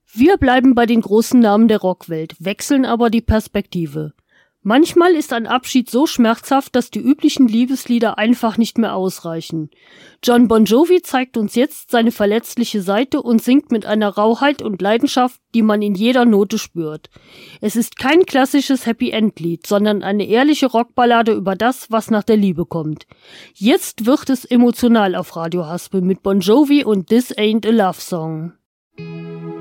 Wir bleiben bei den großen Namen der Rockwelt, wechseln aber die Perspektive. Manchmal ist ein Abschied so schmerzhaft, dass die üblichen Liebeslieder einfach nicht mehr ausreichen. Jon Bon Jovi zeigt uns jetzt seine verletzliche Seite und singt mit einer Rauheit und Leidenschaft, die man in jeder Note spürt. Es ist kein klassisches Happy-End-Lied, sondern eine ehrliche Rockballade über das, was nach der Liebe kommt. Jetzt wird es emotional auf Radio Haspel mit Bon Jovi und This Ain't a Love Song.